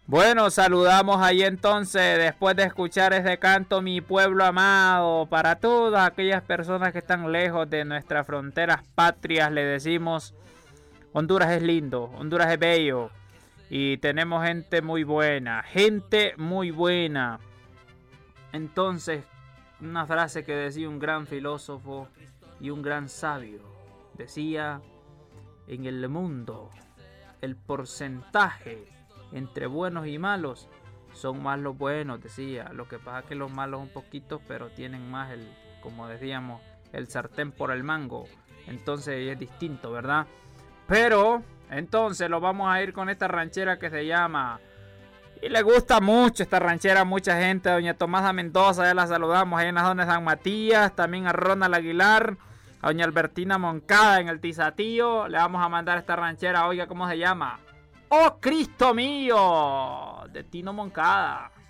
Bueno, saludamos ahí entonces, después de escuchar ese canto, mi pueblo amado, para todas aquellas personas que están lejos de nuestras fronteras patrias, le decimos, Honduras es lindo, Honduras es bello, y tenemos gente muy buena, gente muy buena. Entonces, una frase que decía un gran filósofo y un gran sabio, decía, en el mundo, el porcentaje entre buenos y malos son más los buenos, decía. Lo que pasa es que los malos un poquito, pero tienen más como decíamos, el sartén por el mango. Entonces es distinto, ¿verdad? Pero entonces lo vamos a ir con esta ranchera que se llama, y le gusta mucho esta ranchera a mucha gente. Doña Tomasa Mendoza, ya la saludamos ahí en la zona de San Matías. También a Ronald Aguilar, a doña Albertina Moncada en el Tizatío. Le vamos a mandar esta ranchera. Oiga, ¿cómo se llama? ¡Oh, Cristo mío! De Tino Moncada.